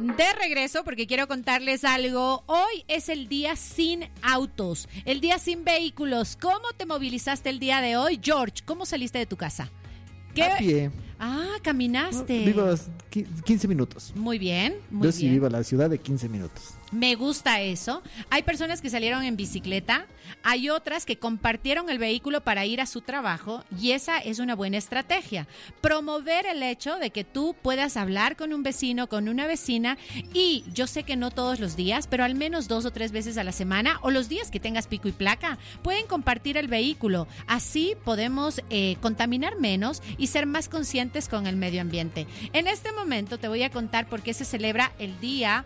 De regreso porque quiero contarles algo. Hoy es el día sin autos, el día sin vehículos. ¿Cómo te movilizaste el día de hoy, George? ¿Cómo saliste de tu casa? A pie. Ah, caminaste. Vivo a 15 minutos. Muy bien, muy Yo sí bien. vivo en la ciudad de 15 minutos. Me gusta eso. Hay personas que salieron en bicicleta, hay otras que compartieron el vehículo para ir a su trabajo y esa es una buena estrategia. Promover el hecho de que tú puedas hablar con un vecino, con una vecina y yo sé que no todos los días, pero al menos 2 o 3 veces a la semana o los días que tengas pico y placa, pueden compartir el vehículo. Así podemos contaminar menos y ser más conscientes con el medio ambiente. En este momento te voy a contar por qué se celebra el día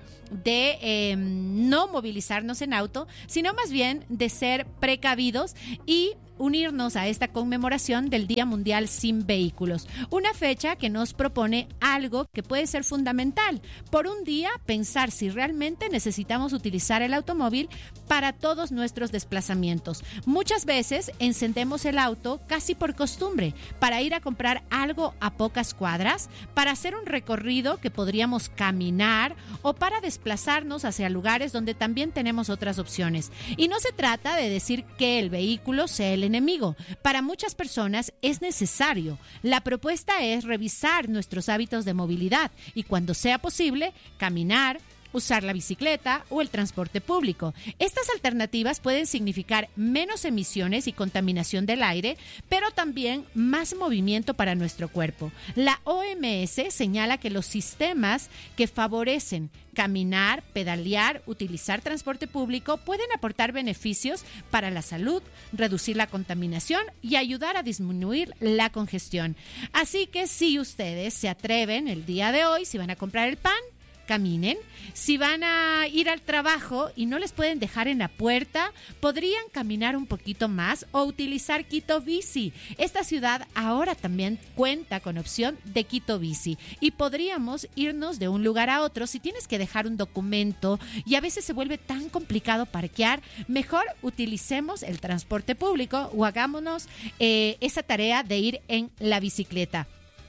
de no movilizarnos en auto, sino más bien de ser precavidos y unirnos a esta conmemoración del Día Mundial Sin Vehículos. Una fecha que nos propone algo que puede ser fundamental. Por un día, pensar si realmente necesitamos utilizar el automóvil para todos nuestros desplazamientos. Muchas veces encendemos el auto casi por costumbre, para ir a comprar algo a pocas cuadras, para hacer un recorrido que podríamos caminar o para desplazarnos hacia lugares donde también tenemos otras opciones. Y no se trata de decir que el vehículo sea el enemigo. Para muchas personas es necesario. La propuesta es revisar nuestros hábitos de movilidad y cuando sea posible, caminar, usar la bicicleta o el transporte público. Estas alternativas pueden significar menos emisiones y contaminación del aire, pero también más movimiento para nuestro cuerpo. La OMS señala que los sistemas que favorecen caminar, pedalear, utilizar transporte público pueden aportar beneficios para la salud, reducir la contaminación y ayudar a disminuir la congestión. Así que si ustedes se atreven el día de hoy, si van a comprar el pan, caminen. Si van a ir al trabajo y no les pueden dejar en la puerta, podrían caminar un poquito más o utilizar Quito Bici. Esta ciudad ahora también cuenta con opción de Quito Bici y podríamos irnos de un lugar a otro. Si tienes que dejar un documento y a veces se vuelve tan complicado parquear, mejor utilicemos el transporte público o hagámonos esa tarea de ir en la bicicleta.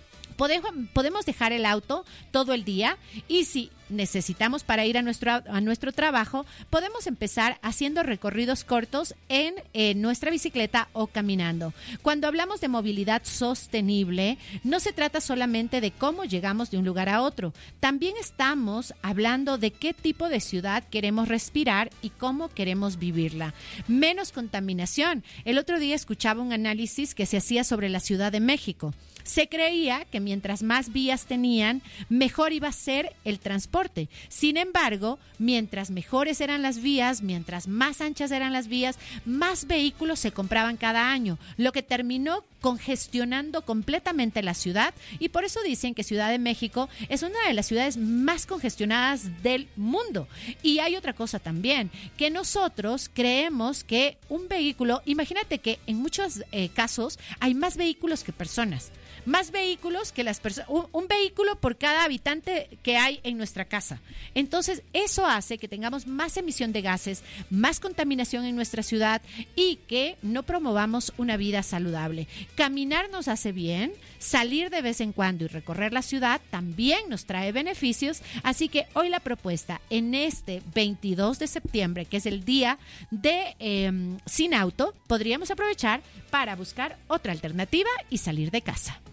Podemos dejar el auto todo el día y si necesitamos para ir a nuestro trabajo, podemos empezar haciendo recorridos cortos en nuestra bicicleta o caminando. Cuando hablamos de movilidad sostenible, no se trata solamente de cómo llegamos de un lugar a otro. También estamos hablando de qué tipo de ciudad queremos respirar y cómo queremos vivirla. Menos contaminación. El otro día escuchaba un análisis que se hacía sobre la Ciudad de México. Se creía que mientras más vías tenían, mejor iba a ser el transporte. Sin embargo, mientras mejores eran las vías, mientras más anchas eran las vías, más vehículos se compraban cada año, lo que terminó congestionando completamente la ciudad y por eso dicen que Ciudad de México es una de las ciudades más congestionadas del mundo. Y hay otra cosa también, que nosotros creemos que un vehículo, imagínate que en muchos casos hay más vehículos que personas. Más vehículos que las personas, un vehículo por cada habitante que hay en nuestra casa. Entonces, eso hace que tengamos más emisión de gases, más contaminación en nuestra ciudad y que no promovamos una vida saludable. Caminar nos hace bien, salir de vez en cuando y recorrer la ciudad también nos trae beneficios, así que hoy la propuesta en este 22 de septiembre, que es el día de Sin Auto, podríamos aprovechar para buscar otra alternativa y salir de casa.